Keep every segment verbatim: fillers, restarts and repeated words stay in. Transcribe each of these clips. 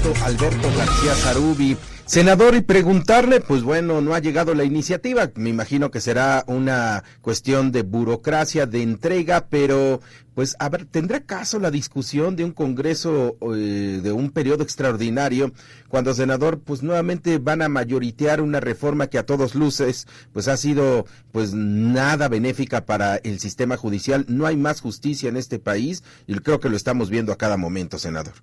Ernesto Alberto García Zarubi. Senador, y preguntarle, pues bueno, no ha llegado la iniciativa, me imagino que será una cuestión de burocracia, de entrega, pero pues a ver, ¿tendrá caso la discusión de un congreso, eh, de un periodo extraordinario, cuando, senador, pues nuevamente van a mayoritear una reforma que a todos luces, pues ha sido pues nada benéfica para el sistema judicial? No hay más justicia en este país y creo que lo estamos viendo a cada momento, senador.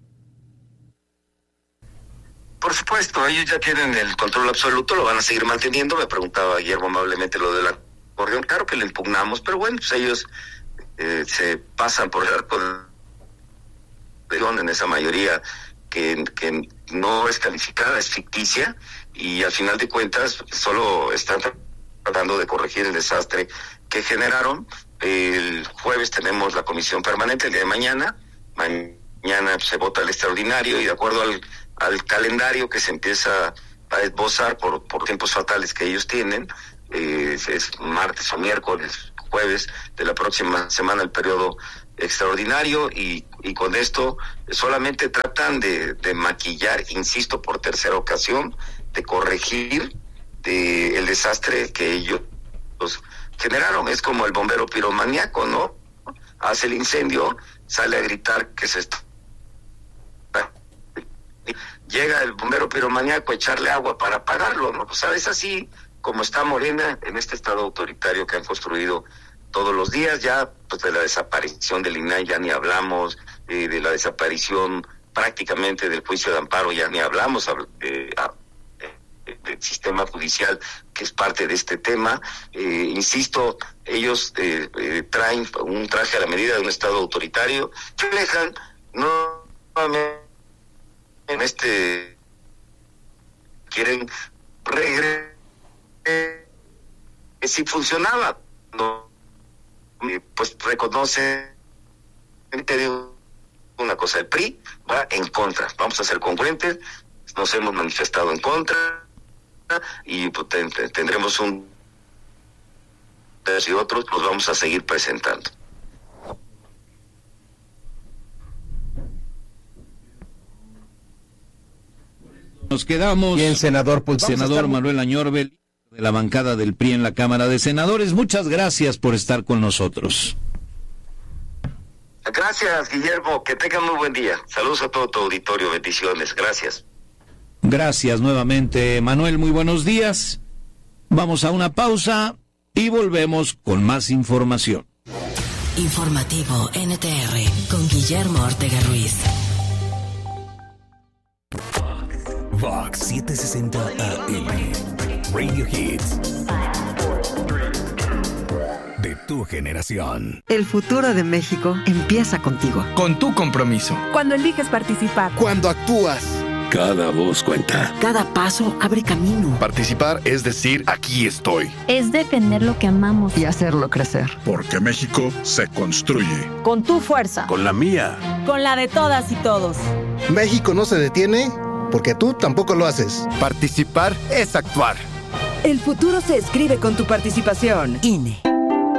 Por supuesto, ellos ya tienen el control absoluto, lo van a seguir manteniendo. Me preguntaba Guillermo amablemente lo del acordeón. Claro que le impugnamos, pero bueno, pues ellos eh, se pasan por el arco de en esa mayoría que, que no es calificada, es ficticia, y al final de cuentas solo están tratando de corregir el desastre que generaron. El jueves tenemos la comisión permanente, el día de mañana. Mañana se vota el extraordinario y de acuerdo al al calendario que se empieza a esbozar por, por tiempos fatales que ellos tienen, eh, es martes o miércoles, jueves de la próxima semana el periodo extraordinario, y, y con esto solamente tratan de, de maquillar, insisto, por tercera ocasión, de corregir de el desastre que ellos pues, generaron. Es como el bombero piromaníaco, ¿no? Hace el incendio, sale a gritar que se está... Llega el bombero piromaníaco a echarle agua para apagarlo, ¿no? Pues sabes, así como está Morena en este estado autoritario que han construido todos los días. Ya pues de la desaparición del I N A I ya ni hablamos, eh, de la desaparición prácticamente del juicio de amparo ya ni hablamos, eh, eh, del sistema judicial que es parte de este tema. Eh, insisto, ellos eh, eh, traen un traje a la medida de un estado autoritario, reflejan no en este quieren regresar eh, si funcionaba, no, eh, pues reconoce, te digo una cosa, el P R I va en contra, vamos a ser congruentes, nos hemos manifestado en contra y pues, ten, tendremos un y otros los vamos a seguir presentando. Nos quedamos. Bien, senador, pues senador Manuel Añorbe, de la bancada del P R I en la Cámara de Senadores. Muchas gracias por estar con nosotros. Gracias, Guillermo. Que tengan muy buen día. Saludos a todo tu auditorio. Bendiciones. Gracias. Gracias nuevamente, Manuel. Muy buenos días. Vamos a una pausa y volvemos con más información. Informativo N T R con Guillermo Ortega Ruiz. Vox setecientos sesenta A M, Radio Hits de tu generación. El futuro de México empieza contigo. Con tu compromiso. Cuando eliges participar. Cuando actúas. Cada voz cuenta. Cada paso abre camino. Participar es decir, aquí estoy. Es defender lo que amamos. Y hacerlo crecer. Porque México se construye. Con tu fuerza. Con la mía. Con la de todas y todos. México no se detiene porque tú tampoco lo haces. Participar es actuar. El futuro se escribe con tu participación. I N E.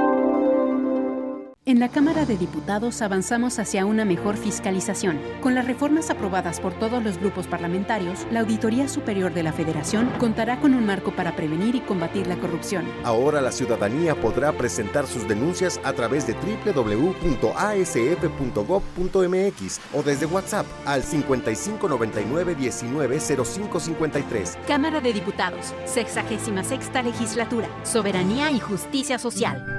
En la Cámara de Diputados avanzamos hacia una mejor fiscalización. Con las reformas aprobadas por todos los grupos parlamentarios, la Auditoría Superior de la Federación contará con un marco para prevenir y combatir la corrupción. Ahora la ciudadanía podrá presentar sus denuncias a través de doble u doble u doble u punto a s f punto gob punto m x o desde WhatsApp al cincuenta y cinco noventa y nueve diecinueve cero cinco cincuenta y tres. Cámara de Diputados, sexagésima sexta Legislatura, Soberanía y Justicia Social.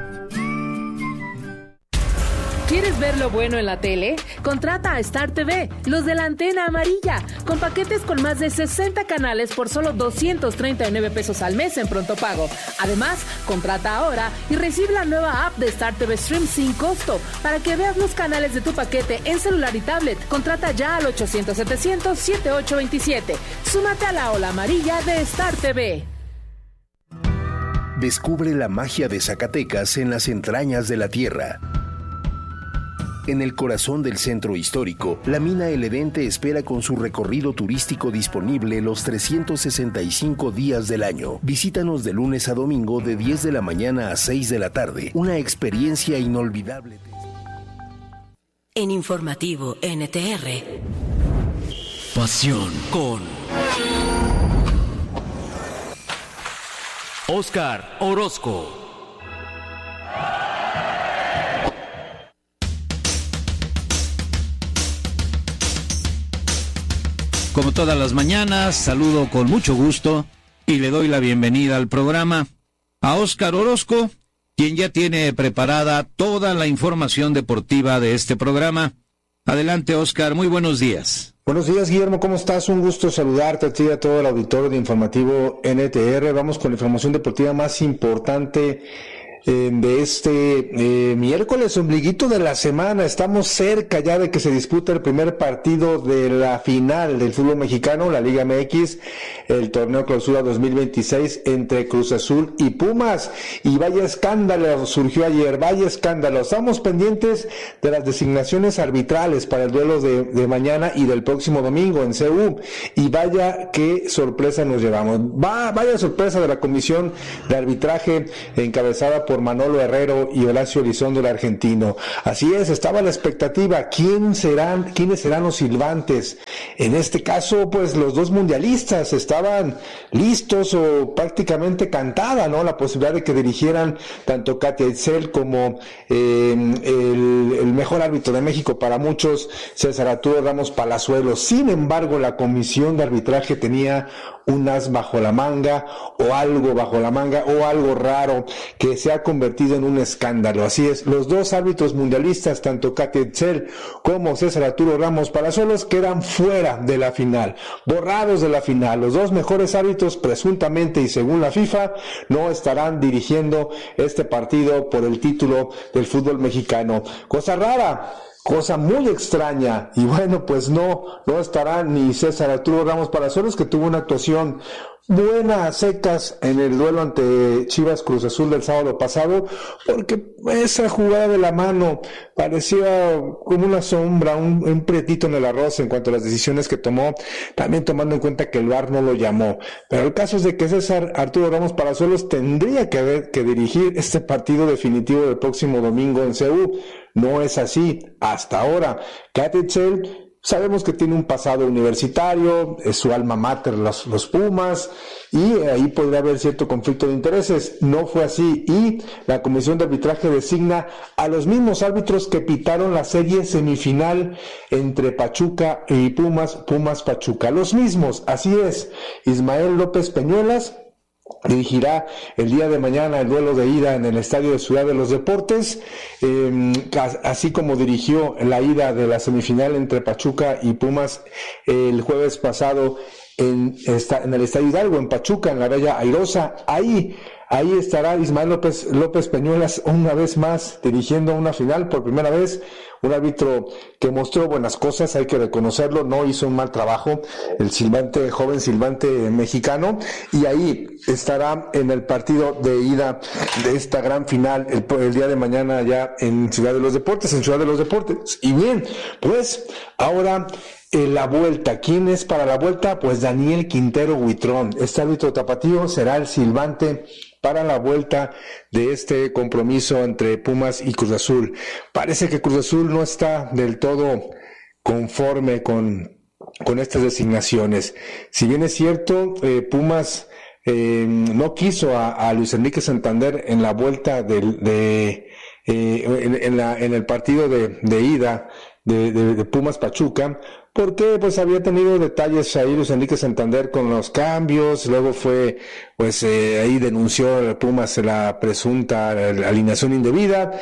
¿Quieres ver lo bueno en la tele? Contrata a Star T V, los de la antena amarilla, con paquetes con más de sesenta canales por solo doscientos treinta y nueve pesos al mes en pronto pago. Además, contrata ahora y recibe la nueva app de Star T V Stream sin costo para que veas los canales de tu paquete en celular y tablet. Contrata ya al ochocientos setecientos setenta y ocho veintisiete. Súmate a la ola amarilla de Star T V. Descubre la magia de Zacatecas en las entrañas de la tierra. En el corazón del centro histórico, la mina El Edén te espera con su recorrido turístico disponible los trescientos sesenta y cinco días del año. Visítanos de lunes a domingo de diez de la mañana a seis de la tarde. Una experiencia inolvidable. En Informativo N T R. pasión con Óscar Orozco. Como todas las mañanas, saludo con mucho gusto y le doy la bienvenida al programa a Óscar Orozco, quien ya tiene preparada toda la información deportiva de este programa. Adelante, Óscar, muy buenos días. Buenos días, Guillermo, ¿cómo estás? Un gusto saludarte a ti y a todo el auditorio de Informativo N T R. Vamos con la información deportiva más importante eh, de este eh, miércoles, ombliguito de la semana. Estamos cerca ya de que se dispute el primer partido de la final del fútbol mexicano, la Liga M X, el torneo Clausura dos mil veintiséis entre Cruz Azul y Pumas. Y vaya escándalo surgió ayer, vaya escándalo. Estamos pendientes de las designaciones arbitrales para el duelo de, de mañana y del próximo domingo en C U. Y vaya qué sorpresa nos llevamos. Va, vaya sorpresa de la comisión de arbitraje encabezada por Manolo Herrero y Horacio Elizondo, el argentino. Así es, estaba la expectativa. ¿Quién serán, quiénes serán los silbantes? En este caso, pues los dos mundialistas estaban listos o prácticamente cantada, ¿no? La posibilidad de que dirigieran tanto Katia Itzel como eh, el, el mejor árbitro de México para muchos, César Arturo Ramos Palazuelos. Sin embargo, la comisión de arbitraje tenía un as bajo la manga o algo bajo la manga o algo raro que se ha convertido en un escándalo. Así es, los dos árbitros mundialistas, tanto Katia Itzel como César Arturo Ramos Palazuelos, quedan fuera de la final, borrados de la final. Los dos mejores árbitros, presuntamente y según la FIFA, no estarán dirigiendo este partido por el título del fútbol mexicano. Cosa rara, cosa muy extraña, y bueno, pues no, no estará ni César Arturo Ramos Palazuelos, que tuvo una actuación buena a secas en el duelo ante Chivas Cruz Azul del sábado pasado, porque esa jugada de la mano parecía como una sombra, un, un prietito en el arroz en cuanto a las decisiones que tomó, también tomando en cuenta que el V A R no lo llamó. Pero el caso es de que César Arturo Ramos Palazuelos tendría que, haber, que dirigir este partido definitivo del próximo domingo en C U. No es así hasta ahora. Katia Itzel, sabemos que tiene un pasado universitario, es su alma mater los, los Pumas, y ahí podría haber cierto conflicto de intereses. No fue así, y la comisión de arbitraje designa a los mismos árbitros que pitaron la serie semifinal entre Pachuca y Pumas, Pumas Pachuca. Los mismos, así es. Ismael López Peñuelas dirigirá el día de mañana el duelo de ida en el Estadio de Ciudad de los Deportes, eh, así como dirigió la ida de la semifinal entre Pachuca y Pumas el jueves pasado en, en el Estadio Hidalgo, en Pachuca, en la Bella Airosa. Ahí Ahí estará Ismael López, López Peñuelas una vez más dirigiendo una final por primera vez. Un árbitro que mostró buenas cosas, hay que reconocerlo, no hizo un mal trabajo, el silbante, joven silbante mexicano, y ahí estará en el partido de ida de esta gran final el, el día de mañana ya en Ciudad de los Deportes, en Ciudad de los Deportes. Y bien, pues ahora en la vuelta, ¿quién es para la vuelta? Pues Daniel Quintero Huitrón, este árbitro tapatío será el silbante para la vuelta de este compromiso entre Pumas y Cruz Azul. Parece que Cruz Azul no está del todo conforme con, con estas designaciones. Si bien es cierto, eh, Pumas eh, no quiso a, a Luis Enrique Santander en la vuelta de, de eh, en, en, la, en el partido de, de ida de, de, de Pumas Pachuca, porque pues había tenido detalles ahí Luis Enrique Santander con los cambios, luego fue, pues eh, ahí denunció Pumas la presunta alineación indebida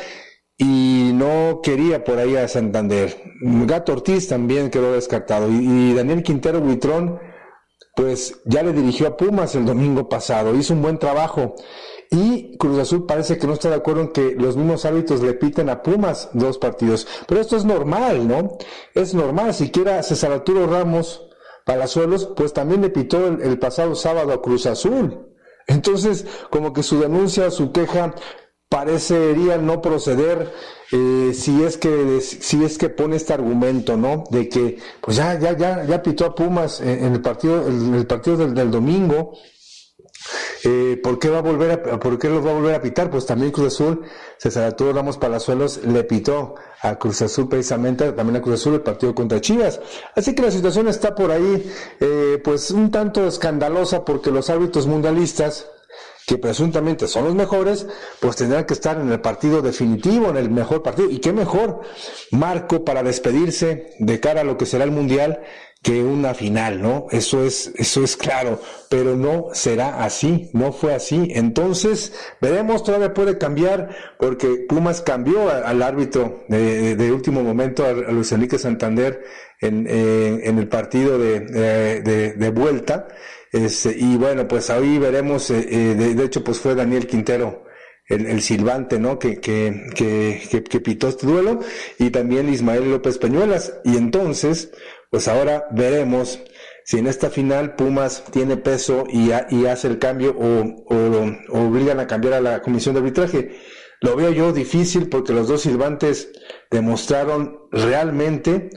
y no quería por ahí a Santander. Gato Ortiz también quedó descartado, y, y Daniel Quintero Huitrón pues ya le dirigió a Pumas el domingo pasado, hizo un buen trabajo. Y Cruz Azul parece que no está de acuerdo en que los mismos árbitros le piten a Pumas dos partidos. Pero esto es normal, ¿no? Es normal. Siquiera César Arturo Ramos Palazuelos, pues también le pitó el, el pasado sábado a Cruz Azul. Entonces, como que su denuncia, su queja, parecería no proceder eh, si es que si es que pone este argumento, ¿no? De que pues ya ya ya ya pitó a Pumas en, en el partido en el partido del, del domingo. Eh, ¿Por qué va a volver a, por qué los va a volver a pitar? Pues también Cruz Azul, César Arturo Ramos Palazuelos le pitó a Cruz Azul precisamente, también a Cruz Azul el partido contra Chivas. Así que la situación está por ahí, eh, pues un tanto escandalosa porque los árbitros mundialistas, que presuntamente son los mejores, pues tendrán que estar en el partido definitivo, en el mejor partido. Y qué mejor marco para despedirse de cara a lo que será el Mundial que una final, ¿no? Eso es, eso es claro, pero no será así, no fue así. Entonces, veremos, todavía puede cambiar, porque Pumas cambió a, al árbitro de, de, de último momento, a, a Luis Enrique Santander, en, eh, en el partido de, de, de, de vuelta, este, y bueno, pues ahí veremos, eh, eh, de, de hecho, pues fue Daniel Quintero, El, el silbante, ¿no? Que, que, que, que, que pitó este duelo, y también Ismael López Peñuelas. Y entonces, pues ahora veremos si en esta final Pumas tiene peso y, ha, y hace el cambio o, o, o obligan a cambiar a la comisión de arbitraje. Lo veo yo difícil porque los dos silbantes demostraron realmente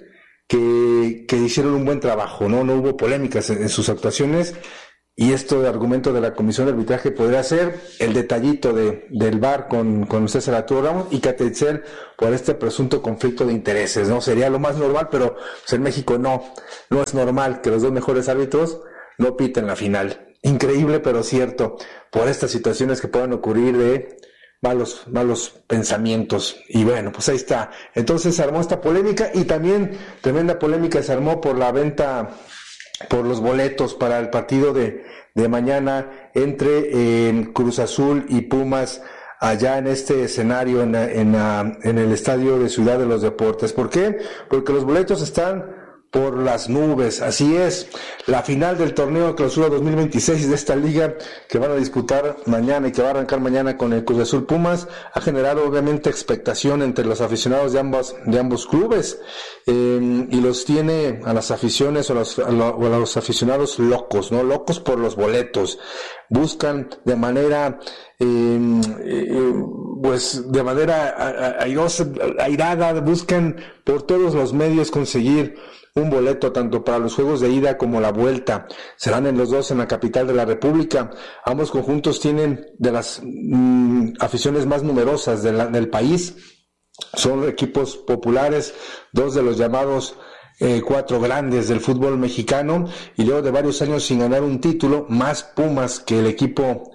que, que hicieron un buen trabajo, ¿no? No hubo polémicas en, en sus actuaciones. Y esto de argumento de la comisión de arbitraje podría ser el detallito de, del V A R con, con César Arturo Ramos y Catetzel por este presunto conflicto de intereses, ¿no? Sería lo más normal, pero pues en México no, no es normal que los dos mejores árbitros no piten la final. Increíble, pero cierto, por estas situaciones que puedan ocurrir de malos, malos pensamientos. Y bueno, pues ahí está. Entonces se armó esta polémica y también tremenda polémica se armó por la venta, por los boletos para el partido de, de mañana entre eh, Cruz Azul y Pumas allá en este escenario en, en, en el estadio de Ciudad de los Deportes. ¿Por qué? Porque los boletos están por las nubes. Así es, la final del torneo de clausura dos mil veintiséis de esta liga que van a disputar mañana y que va a arrancar mañana con el Cruz Azul Pumas ha generado obviamente expectación entre los aficionados de ambos de ambos clubes, eh, y los tiene a las aficiones o a los, a, lo, o a los aficionados locos, no locos por los boletos. Buscan de manera eh, eh, pues de manera airosa, airada, buscan por todos los medios conseguir un boleto tanto para los juegos de ida como la vuelta. Serán en los dos en la capital de la República. Ambos conjuntos tienen de las mm, aficiones más numerosas de la, del país. Son equipos populares, dos de los llamados eh, cuatro grandes del fútbol mexicano, y luego de varios años sin ganar un título, más Pumas que el equipo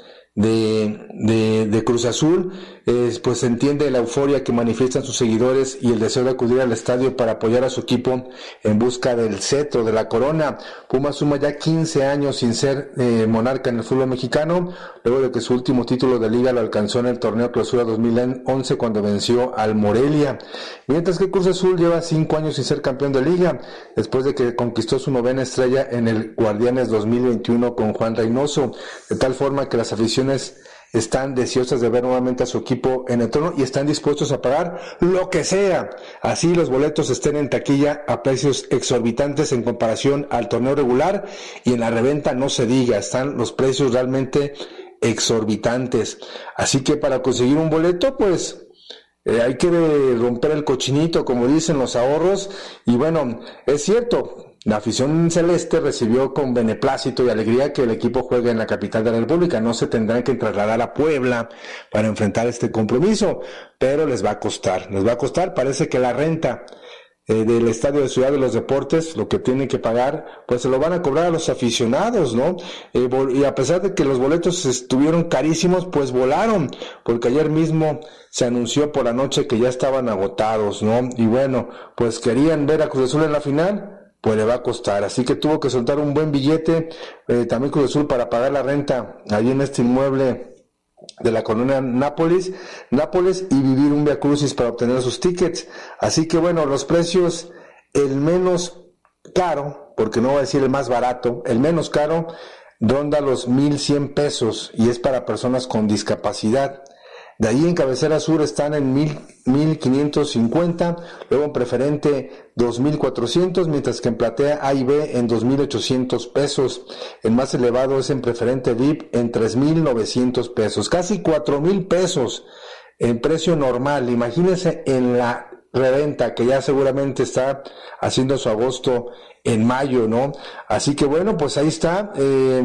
de, de, de Cruz Azul, eh, pues se entiende la euforia que manifiestan sus seguidores y el deseo de acudir al estadio para apoyar a su equipo en busca del cetro, de la corona. Pumas suma ya quince años sin ser eh, monarca en el fútbol mexicano, luego de que su último título de liga lo alcanzó en el torneo Clausura dos mil once cuando venció al Morelia, mientras que Cruz Azul lleva cinco años sin ser campeón de liga, después de que conquistó su novena estrella en el Guardianes dos mil veintiuno con Juan Reynoso, de tal forma que las aficiones están deseosas de ver nuevamente a su equipo en el trono y están dispuestos a pagar lo que sea, así los boletos estén en taquilla a precios exorbitantes en comparación al torneo regular, y en la reventa no se diga, están los precios realmente exorbitantes. Así que para conseguir un boleto, pues eh, hay que romper el cochinito, como dicen, los ahorros. Y bueno, es cierto, la afición celeste recibió con beneplácito y alegría que el equipo juegue en la capital de la República. No se tendrán que trasladar a Puebla para enfrentar este compromiso, pero les va a costar, les va a costar. Parece que la renta eh, del estadio de Ciudad de los Deportes, lo que tienen que pagar, pues se lo van a cobrar a los aficionados, ¿no? Eh, y a pesar de que los boletos estuvieron carísimos, pues volaron, porque ayer mismo se anunció por la noche que ya estaban agotados, ¿no? Y bueno, pues querían ver a Cruz Azul en la final, pues le va a costar, así que tuvo que soltar un buen billete, eh, también Cruz Azul, para pagar la renta allí en este inmueble de la colonia Nápoles, Nápoles y vivir un viacrucis para obtener sus tickets. Así que bueno, los precios, el menos caro, porque no voy a decir el más barato, el menos caro ronda los mil cien pesos y es para personas con discapacidad. De ahí en cabecera sur están en mil, mil quinientos cincuenta, luego en preferente dos mil cuatrocientos, mientras que en platea A y B en dos mil ochocientos pesos. El más elevado es en preferente V I P en tres mil novecientos pesos, casi cuatro mil pesos en precio normal. Imagínense en la reventa que ya seguramente está haciendo su agosto en mayo, ¿no? Así que bueno, pues ahí está. Eh,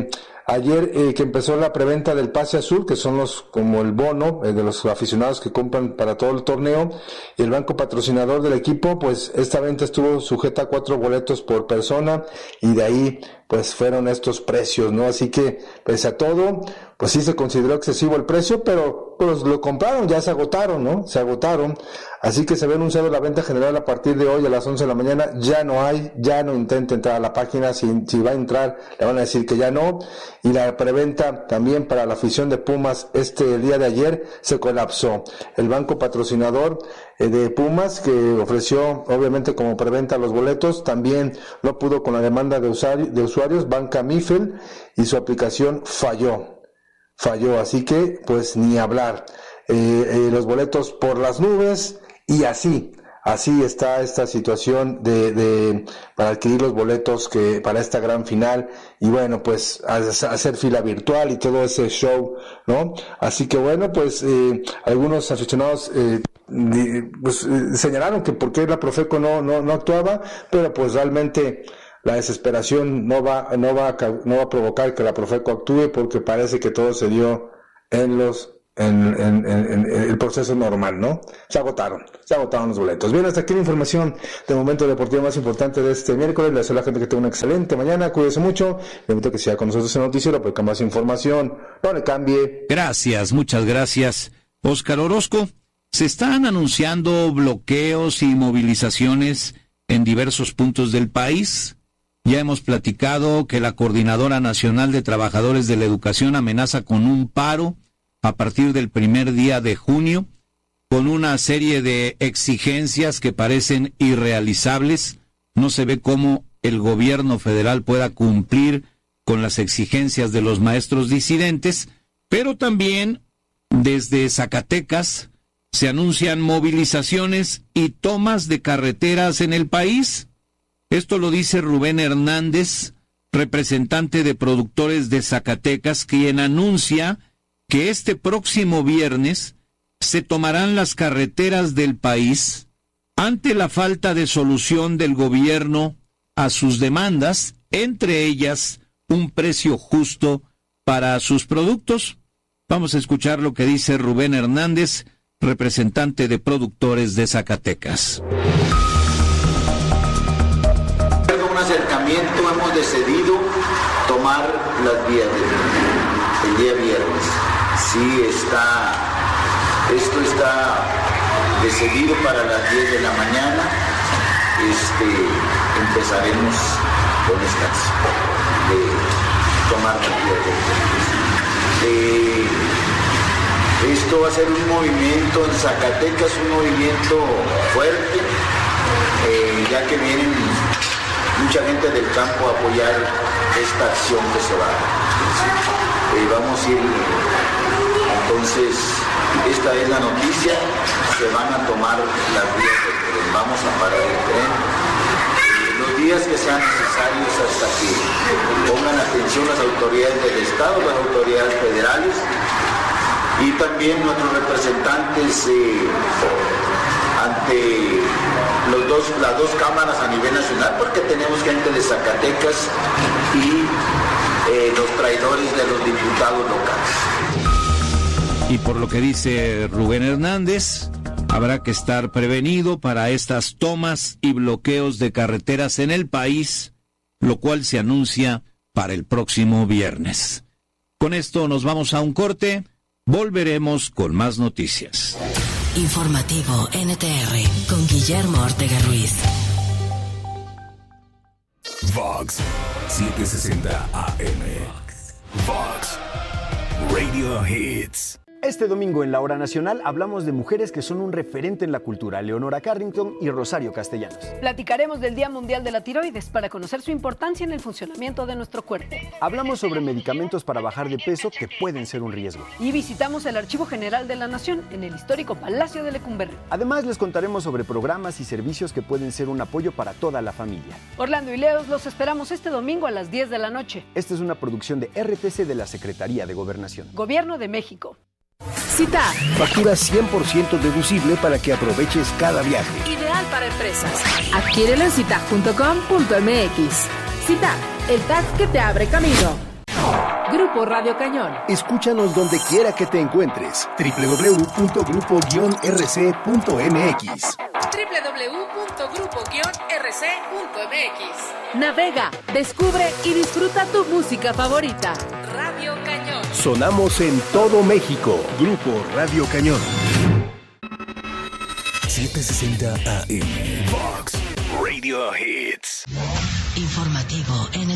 ayer eh, que empezó la preventa del pase azul, que son los como el bono eh, de los aficionados que compran para todo el torneo, y el banco patrocinador del equipo, pues esta venta estuvo sujeta a cuatro boletos por persona, y de ahí pues fueron estos precios, ¿no? Así que, pese a todo, pues sí se consideró excesivo el precio, pero pues lo compraron, ya se agotaron, ¿no? Se agotaron, así que se ve anunciado la venta general a partir de hoy a las once de la mañana, ya no hay, ya no intenta entrar a la página, si, si va a entrar, le van a decir que ya no, y la preventa también para la afición de Pumas este el día de ayer se colapsó. El banco patrocinador eh, de Pumas, que ofreció obviamente como preventa los boletos, también no pudo con la demanda de, usuari- de usuarios, Banca Mifel, y su aplicación falló, falló, así que pues ni hablar. Eh, eh, los boletos por las nubes, y así, así está esta situación de, de para adquirir los boletos que para esta gran final, y bueno, pues a, a hacer fila virtual y todo ese show, ¿no? Así que bueno, pues eh, algunos aficionados eh, pues eh, señalaron que por qué la Profeco no no no actuaba, pero pues realmente la desesperación no va no va a, no va a provocar que la Profeco actúe, porque parece que todo se dio en los En, en, en, en el proceso normal, ¿no? Se agotaron, se agotaron los boletos. Bien, hasta aquí la información del momento deportivo más importante de este miércoles. Le deseo a la gente que tenga una excelente mañana, cuídese mucho, le invito a que siga con nosotros en el noticiero, porque más información, no le cambie. Gracias, muchas gracias, Óscar Orozco. Se están anunciando bloqueos y movilizaciones en diversos puntos del país. Ya hemos platicado que la Coordinadora Nacional de Trabajadores de la Educación amenaza con un paro a partir del primer día de junio, con una serie de exigencias que parecen irrealizables. No se ve cómo el gobierno federal pueda cumplir con las exigencias de los maestros disidentes, pero también desde Zacatecas se anuncian movilizaciones y tomas de carreteras en el país. Esto lo dice Rubén Hernández, representante de productores de Zacatecas, quien anuncia que este próximo viernes se tomarán las carreteras del país ante la falta de solución del gobierno a sus demandas, entre ellas un precio justo para sus productos. Vamos a escuchar lo que dice Rubén Hernández, representante de productores de Zacatecas. Con un acercamiento hemos decidido tomar las vías el día viernes. Sí, está, esto está decidido para las diez de la mañana. Este, empezaremos con estas de tomar las vías de, esto va a ser un movimiento en Zacatecas, un movimiento fuerte, eh, ya que vienen mucha gente del campo a apoyar esta acción que se va a hacer. Eh, vamos a ir, entonces, esta es la noticia, se van a tomar las vías del tren, vamos a parar el tren, eh, los días que sean necesarios hasta que pongan atención las autoridades del Estado, las autoridades federales, y también nuestros representantes eh, ante los dos, las dos cámaras a nivel nacional, porque tenemos gente de Zacatecas y Eh, los traidores de los diputados locales. Y por lo que dice Rubén Hernández, habrá que estar prevenido para estas tomas y bloqueos de carreteras en el país, lo cual se anuncia para el próximo viernes. Con esto nos vamos a un corte, volveremos con más noticias. Informativo N T R con Guillermo Ortega Ruiz. Vox setecientos sesenta A M. Vox Radio Hits. Este domingo en la Hora Nacional hablamos de mujeres que son un referente en la cultura, Leonora Carrington y Rosario Castellanos. Platicaremos del Día Mundial de la Tiroides para conocer su importancia en el funcionamiento de nuestro cuerpo. Hablamos sobre medicamentos para bajar de peso que pueden ser un riesgo. Y visitamos el Archivo General de la Nación en el histórico Palacio de Lecumberri. Además les contaremos sobre programas y servicios que pueden ser un apoyo para toda la familia. Orlando y Leos los esperamos este domingo a las diez de la noche. Esta es una producción de R T C de la Secretaría de Gobernación. Gobierno de México. CITAR. Factura cien por ciento deducible para que aproveches cada viaje. Ideal para empresas. Adquiérelo en citac punto com punto m x. CITAR, el tag que te abre camino. Grupo Radio Cañón. Escúchanos donde quiera que te encuentres. doble u doble u doble u punto grupo guion r c punto m x. doble u doble u doble u punto grupo guion r c punto m x. Navega, descubre y disfruta tu música favorita. Radio Cañón. Sonamos en todo México. Grupo Radio Cañón. setecientos sesenta A M. Vox Radio Hits. Informativo N